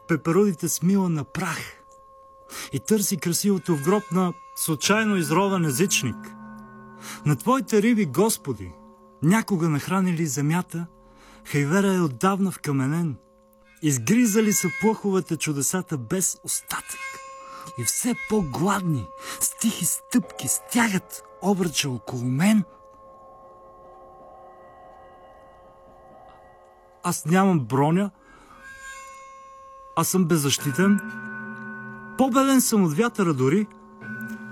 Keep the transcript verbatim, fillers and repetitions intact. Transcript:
пеперудите смила на прах и търси красивото в гроб на случайно изрован езичник. На твоите риби, Господи, някога нахранили земята, хайвера е отдавна вкаменен. Изгризали са плъховете чудесата без остатък. И все по-гладни, с тихи стъпки стягат обръча около мен. Аз нямам броня, аз съм беззащитен. По-беден съм от вятъра дори.